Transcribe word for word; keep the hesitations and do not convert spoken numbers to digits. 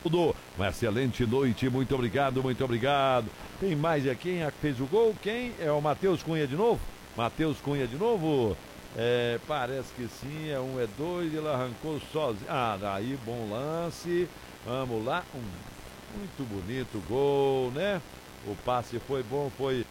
Tudo. Uma excelente noite, muito obrigado, muito obrigado. Tem mais aqui quem fez o gol? Quem? É o Matheus Cunha de novo? Matheus Cunha de novo? É, parece que sim, é um, é dois, ele arrancou sozinho. Ah, daí bom lance. Vamos lá, um muito bonito gol, né? O passe foi bom, foi